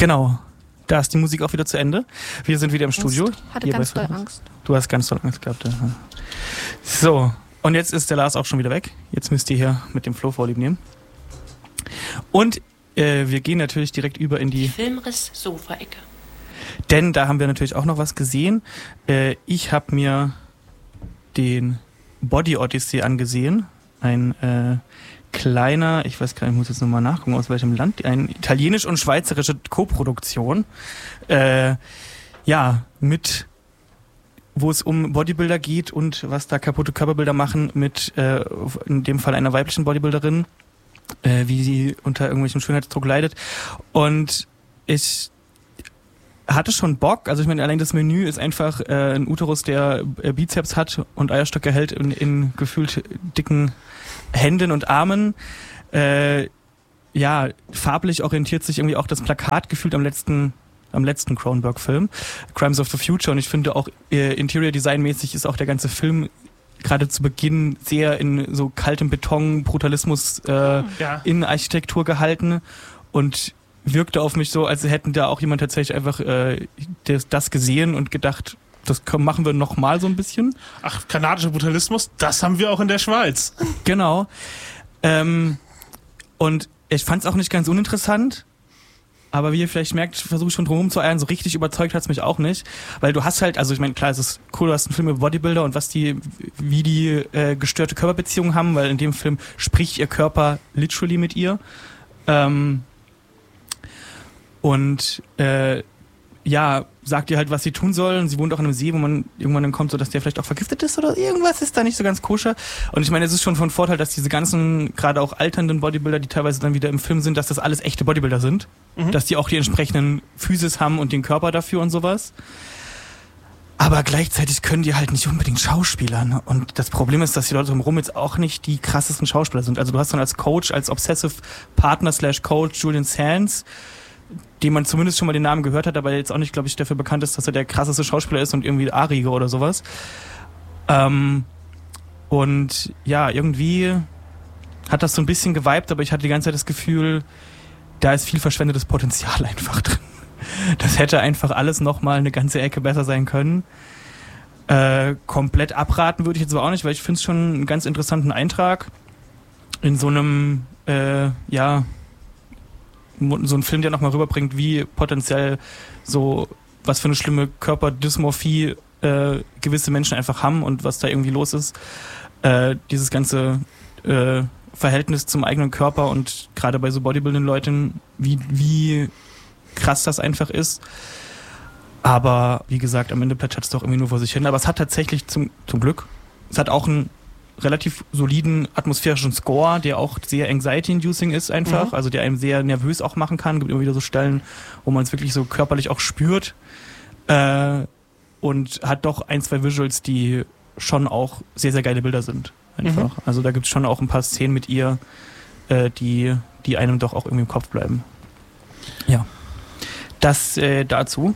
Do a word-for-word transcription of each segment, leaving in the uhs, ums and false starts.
Genau. Da ist die Musik auch wieder zu Ende. Wir sind wieder im Studio. Ich hatte Ihr ganz weißt, doll Angst. Du hast ganz doll Angst gehabt. Ja. So, und jetzt ist der Lars auch schon wieder weg. Jetzt müsst ihr hier mit dem Flo vorlieb nehmen. Und äh, wir gehen natürlich direkt über in die Filmriss-Sofa-Ecke. Denn da haben wir natürlich auch noch was gesehen. Äh, ich habe mir den Body Odyssey angesehen. Ein äh, kleiner, ich weiß gar nicht, ich muss jetzt nochmal nachgucken, aus welchem Land, eine italienisch- und schweizerische Koproduktion. Äh, ja, mit, wo es um Bodybuilder geht und was da kaputte Körperbilder machen mit, äh, in dem Fall einer weiblichen Bodybuilderin, äh, wie sie unter irgendwelchem Schönheitsdruck leidet. Und ich hatte schon Bock, also ich meine, allein das Menü ist einfach äh, ein Uterus, der äh, Bizeps hat und Eierstöcke hält in, in gefühlt dicken Händen und Armen. Äh, ja, farblich orientiert sich irgendwie auch das Plakat gefühlt am letzten am letzten Cronenberg-Film, Crimes of the Future. Und ich finde auch äh, Interior Design-mäßig ist auch der ganze Film gerade zu Beginn sehr in so kaltem Beton, Brutalismus äh, ja. in Architektur gehalten und wirkte auf mich so, als hätten da auch jemand tatsächlich einfach äh, das, das gesehen und gedacht, das machen wir nochmal so ein bisschen. Ach, kanadischer Brutalismus, das haben wir auch in der Schweiz. Genau. Ähm, und ich fand es auch nicht ganz uninteressant, aber wie ihr vielleicht merkt, versuche ich schon drum zu eiern, so richtig überzeugt hat es mich auch nicht. Weil du hast halt, also ich meine, klar, es ist cool, du hast einen Film über Bodybuilder und was die, wie die äh, gestörte Körperbeziehungen haben, weil in dem Film spricht ihr Körper literally mit ihr. Ähm, und äh, ja, sagt ihr halt, was sie tun soll. Und sie wohnt auch in einem See, wo man irgendwann dann kommt, so dass der vielleicht auch vergiftet ist oder irgendwas ist da nicht so ganz koscher. Und ich meine, es ist schon von Vorteil, dass diese ganzen, gerade auch alternden Bodybuilder, die teilweise dann wieder im Film sind, dass das alles echte Bodybuilder sind. Mhm. Dass die auch die entsprechenden Physis haben und den Körper dafür und sowas. Aber gleichzeitig können die halt nicht unbedingt Schauspielern. Und das Problem ist, dass die Leute drumherum jetzt auch nicht die krassesten Schauspieler sind. Also du hast dann als Coach, als Obsessive Partner slash Coach Julian Sands, dem man zumindest schon mal den Namen gehört hat, aber jetzt auch nicht, glaube ich, dafür bekannt ist, dass er der krasseste Schauspieler ist und irgendwie A-Riege oder sowas. Ähm, und ja, irgendwie hat das so ein bisschen geweibt, aber ich hatte die ganze Zeit das Gefühl, da ist viel verschwendetes Potenzial einfach drin. Das hätte einfach alles nochmal eine ganze Ecke besser sein können. Äh, komplett abraten würde ich jetzt aber auch nicht, weil ich finde es schon einen ganz interessanten Eintrag in so einem, äh, ja, so ein Film, der nochmal rüberbringt, wie potenziell so, was für eine schlimme Körperdysmorphie äh, gewisse Menschen einfach haben und was da irgendwie los ist. Äh, dieses ganze äh, Verhältnis zum eigenen Körper und gerade bei so bodybuildenden Leuten, wie, wie krass das einfach ist. Aber wie gesagt, am Ende plätschert es doch irgendwie nur vor sich hin. Aber es hat tatsächlich zum, zum Glück, es hat auch einen relativ soliden atmosphärischen Score, der auch sehr anxiety-inducing ist einfach, mhm. also der einem sehr nervös auch machen kann. Es gibt immer wieder so Stellen, wo man es wirklich so körperlich auch spürt äh, und hat doch ein, zwei Visuals, die schon auch sehr, sehr geile Bilder sind einfach. Mhm. Also da gibt es schon auch ein paar Szenen mit ihr, äh, die, die einem doch auch irgendwie im Kopf bleiben. Ja, das äh, dazu.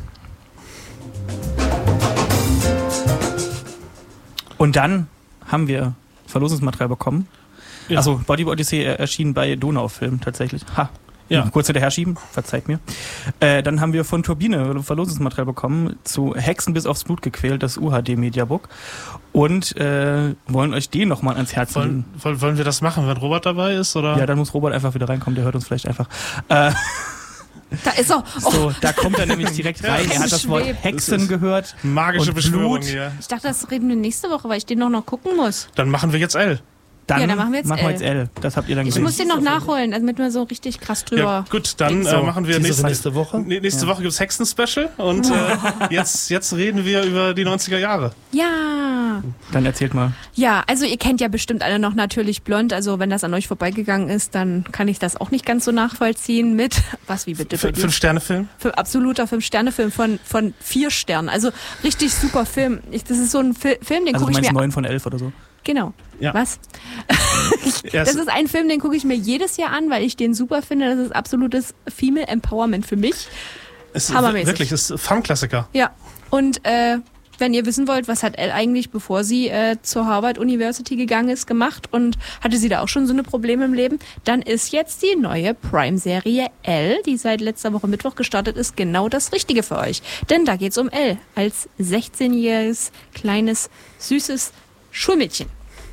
Und dann haben wir Verlosungsmaterial bekommen. Ja. Also Body Odyssey erschien bei Donaufilm tatsächlich. Ha. Ja. Kurz hinterher schieben, verzeiht mir. Äh, dann haben wir von Turbine Verlosungsmaterial bekommen zu Hexen bis aufs Blut gequält, das U H D Mediabook. Und äh, wollen euch den nochmal ans Herz legen. Wollen, wollen wir das machen, wenn Robert dabei ist? Oder? Ja, dann muss Robert einfach wieder reinkommen, der hört uns vielleicht einfach. Äh, Da ist er. Oh. So, da kommt er nämlich direkt rein. Er hat das Wort Hexen gehört. Magische und Beschwörung Blut. hier. Ich dachte, das reden wir nächste Woche, weil ich den noch, noch gucken muss. Dann machen wir jetzt L. Dann, ja, dann machen wir jetzt machen L. wir jetzt L. Das habt ihr dann ich gesehen. muss den noch nachholen, damit wir so richtig krass drüber... Ja, gut, dann äh, machen wir nächste, nächste Woche. Nächste ja. Woche gibt's Hexen-Special und äh, jetzt, jetzt reden wir über die neunziger Jahre. Ja. Dann erzählt mal. Ja, also ihr kennt ja bestimmt alle noch Natürlich Blond, also wenn das an euch vorbeigegangen ist, dann kann ich das auch nicht ganz so nachvollziehen mit, was wie bitte? F- Fünf-Sterne-Film? Für absoluter Fünf-Sterne-Film von, von vier Sternen, also richtig super Film. Ich, das ist so ein Fi- Film, den also gucke ich mir... neun von elf oder so? Genau. Ja. Was? Das ist ein Film, den gucke ich mir jedes Jahr an, weil ich den super finde. Das ist absolutes Female Empowerment für mich. Es Hammermäßig. Wirklich, es ist Fun-Klassiker. Ja. Und äh, wenn ihr wissen wollt, was hat Elle eigentlich, bevor sie äh, zur Harvard University gegangen ist, gemacht und hatte sie da auch schon so eine Probleme im Leben, dann ist jetzt die neue Prime-Serie Elle, die seit letzter Woche Mittwoch gestartet ist, genau das Richtige für euch. Denn da geht's um Elle als sechzehnjähriges, kleines, süßes Schulmädchen.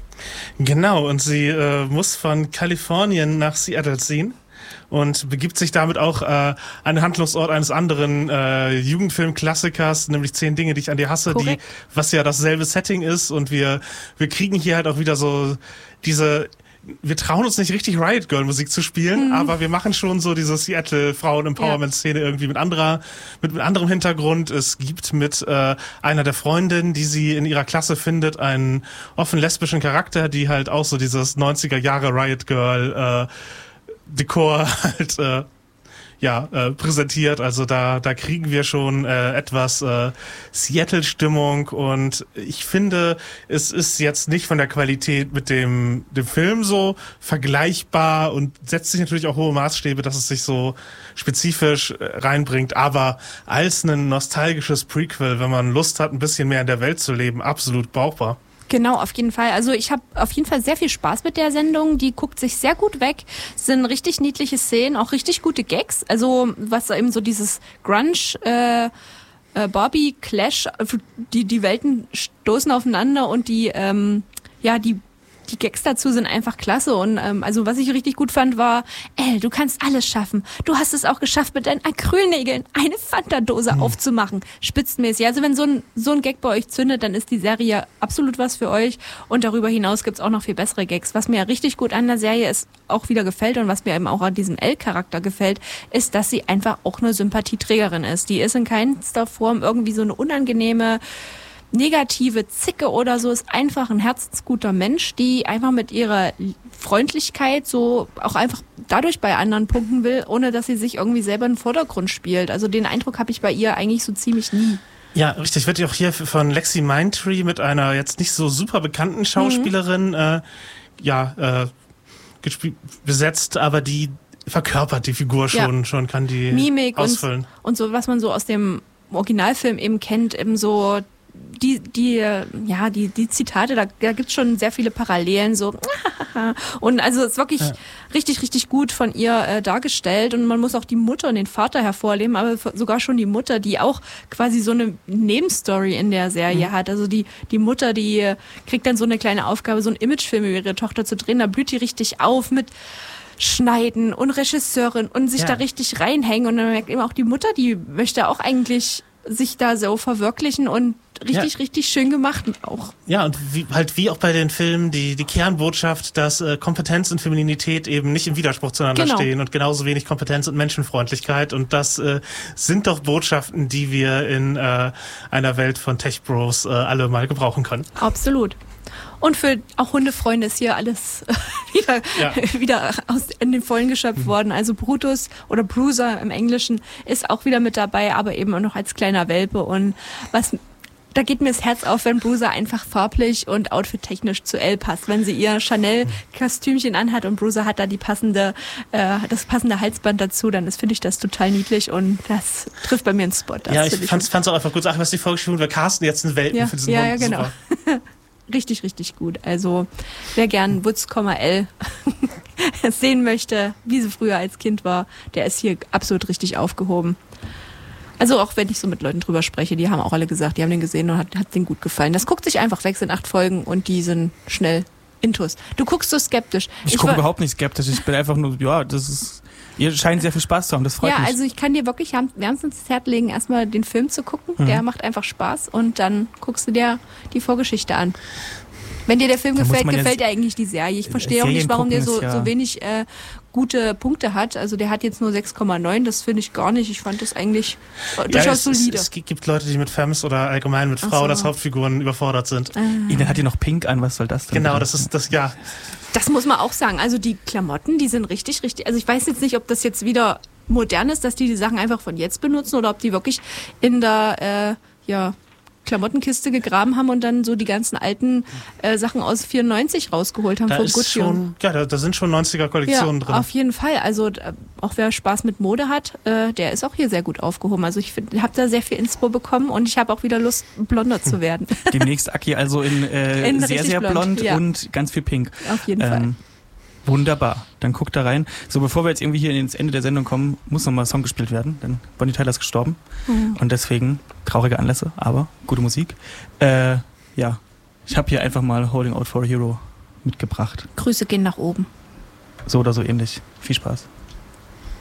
Genau, und sie äh, muss von Kalifornien nach Seattle ziehen und begibt sich damit auch äh, an den Handlungsort eines anderen äh, Jugendfilmklassikers, nämlich Zehn Dinge, die ich an dir hasse, die, was ja dasselbe Setting ist, und wir wir kriegen hier halt auch wieder so diese, wir trauen uns nicht richtig Riot Girl Musik zu spielen, mhm. aber wir machen schon so diese Seattle Frauen Empowerment Szene ja. irgendwie mit anderer, mit, mit anderem Hintergrund. Es gibt mit äh, einer der Freundinnen, die sie in ihrer Klasse findet, einen offen lesbischen Charakter, die halt auch so dieses neunziger Jahre Riot Girl äh, Dekor halt äh, ja äh, präsentiert. Also da da kriegen wir schon äh, etwas äh, Seattle-Stimmung, und ich finde, es ist jetzt nicht von der Qualität mit dem dem Film so vergleichbar und setzt sich natürlich auch hohe Maßstäbe, dass es sich so spezifisch äh, reinbringt, aber als ein nostalgisches Prequel, wenn man Lust hat, ein bisschen mehr in der Welt zu leben, absolut brauchbar. Genau, auf jeden Fall. Also ich habe auf jeden Fall sehr viel Spaß mit der Sendung. Die guckt sich sehr gut weg. Es sind richtig niedliche Szenen, auch richtig gute Gags. Also was eben so dieses Grunge, äh, äh, Barbie Clash, die die Welten stoßen aufeinander, und die ähm, ja die die Gags dazu sind einfach klasse. Und ähm, also was ich richtig gut fand, war, Elle, du kannst alles schaffen. Du hast es auch geschafft, mit deinen Acrylnägeln eine Fanta-Dose hm. aufzumachen. Spitzenmäßig. Also wenn so ein so ein Gag bei euch zündet, dann ist die Serie absolut was für euch. Und darüber hinaus gibt's auch noch viel bessere Gags. Was mir richtig gut an der Serie ist, auch wieder gefällt, und was mir eben auch an diesem Elle-Charakter gefällt, ist, dass sie einfach auch eine Sympathieträgerin ist. Die ist in keinster Form irgendwie so eine unangenehme, negative Zicke oder so, ist einfach ein herzensguter Mensch, die einfach mit ihrer Freundlichkeit so auch einfach dadurch bei anderen punkten will, ohne dass sie sich irgendwie selber in den Vordergrund spielt. Also den Eindruck habe ich bei ihr eigentlich so ziemlich nie. Ja, richtig. Wird ja auch hier von Lexi Mindtree mit einer jetzt nicht so super bekannten Schauspielerin mhm. äh, ja äh, gespielt, besetzt, aber die verkörpert die Figur schon, ja. schon kann die Mimik ausfüllen. Und, und so, was man so aus dem Originalfilm eben kennt, eben so die, die, ja, die, die Zitate, da, da gibt's schon sehr viele Parallelen, so, und also es ist wirklich ja. richtig, richtig gut von ihr äh, dargestellt, und man muss auch die Mutter und den Vater hervorheben, aber sogar schon die Mutter, die auch quasi so eine Nebenstory in der Serie mhm. hat, also die, die Mutter, die kriegt dann so eine kleine Aufgabe, so einen Imagefilm über ihre Tochter zu drehen, da blüht die richtig auf mit Schneiden und Regisseurin und sich ja. da richtig reinhängen, und dann merkt eben auch die Mutter, die möchte auch eigentlich sich da so verwirklichen, und richtig, ja. richtig schön gemacht auch. Ja, und wie, halt wie auch bei den Filmen die, die Kernbotschaft, dass äh, Kompetenz und Femininität eben nicht im Widerspruch zueinander genau. stehen, und genauso wenig Kompetenz und Menschenfreundlichkeit, und das äh, sind doch Botschaften, die wir in äh, einer Welt von Tech-Bros äh, alle mal gebrauchen können. Absolut. Und für auch Hundefreunde ist hier alles wieder, ja. wieder aus in den Vollen geschöpft mhm. worden. Also Brutus oder Bruiser im Englischen ist auch wieder mit dabei, aber eben auch noch als kleiner Welpe. Und was da geht mir das Herz auf, wenn Bruiser einfach farblich und outfit-technisch zu Elle passt. Wenn sie ihr Chanel-Kostümchen anhat und Bruiser hat da die passende, äh, das passende Halsband dazu, dann finde ich das total niedlich, und das trifft bei mir einen Spot. Das ja, ich fand es auch einfach gut. Ach, was die vorgeschrieben wird, Carsten jetzt einen Welpen ja, für diesen ja, Hund. Ja, genau. Richtig, richtig gut. Also wer gern Wutz, Elle sehen möchte, wie sie früher als Kind war, der ist hier absolut richtig aufgehoben. Also auch wenn ich so mit Leuten drüber spreche, die haben auch alle gesagt, die haben den gesehen und hat, hat denen gut gefallen. Das guckt sich einfach weg, sind acht Folgen, und die sind schnell intus. Du guckst so skeptisch. Ich, ich gucke überhaupt nicht skeptisch. Ich bin einfach nur, ja, das ist, ihr scheint sehr viel Spaß zu haben, das freut ja, mich. Ja, also ich kann dir wirklich wärmstens ins Herz legen, erstmal den Film zu gucken. Mhm. Der macht einfach Spaß, und dann guckst du dir die Vorgeschichte an. Wenn dir der Film da gefällt, gefällt dir eigentlich die Serie. Ich verstehe auch nicht, warum der so, ist, ja. so wenig äh, gute Punkte hat. Also der hat jetzt nur sechs Komma neun, das finde ich gar nicht. Ich fand das eigentlich äh, durchaus ja, es, solide. Es, es gibt Leute, die mit Femmes oder allgemein mit Frau, so. dass Hauptfiguren überfordert sind. Ah. Ihnen hat die noch pink an, was soll das denn? Genau, das ist das, ja. Das muss man auch sagen. Also die Klamotten, die sind richtig, richtig, also ich weiß jetzt nicht, ob das jetzt wieder modern ist, dass die die Sachen einfach von jetzt benutzen, oder ob die wirklich in der, äh, ja, Klamottenkiste gegraben haben und dann so die ganzen alten äh, Sachen aus vierundneunzig rausgeholt haben Da von ist Gucci. schon, ja, da, da sind schon neunziger-Kollektionen Ja, drin. auf jeden Fall. Also äh, auch wer Spaß mit Mode hat, äh, der ist auch hier sehr gut aufgehoben. Also ich habe da sehr viel Inspo bekommen und ich habe auch wieder Lust, blonder zu werden. Demnächst Aki also in, äh, In sehr, richtig sehr blond, blond, ja. und ganz viel pink. Auf jeden Fall. Wunderbar. Dann guckt da rein. So, bevor wir jetzt irgendwie hier ins Ende der Sendung kommen, muss noch mal ein Song gespielt werden, denn Bonnie Tyler ist gestorben. Mhm. Und deswegen traurige Anlässe, aber gute Musik. Äh, ja, ich habe hier einfach mal Holding Out for a Hero mitgebracht. Grüße gehen nach oben. So oder so ähnlich. Viel Spaß.